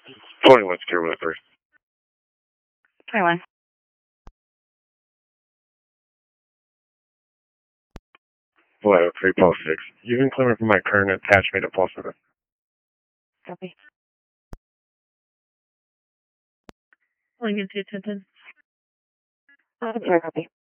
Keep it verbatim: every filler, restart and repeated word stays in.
twenty-one secure with three. twenty-one. Flight oh three, pulse six. You've been clearing from my current attachment to pulse seven. Copy. Lincoln two ten ten. Uh, sorry, copy.